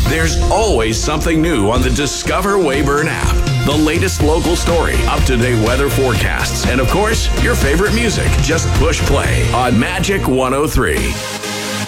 There's always something new on the Discover Weyburn app. The latest local story, up-to-date weather forecasts, and of course, your favorite music. Just push play on Magic 103.